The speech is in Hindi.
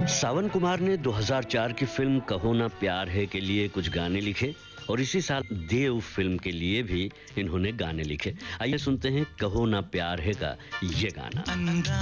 सावन कुमार ने 2004 की फिल्म कहो ना प्यार है के लिए कुछ गाने लिखे और इसी साल देव फिल्म के लिए भी इन्होंने गाने लिखे। आइए सुनते हैं कहो ना प्यार है का ये गाना।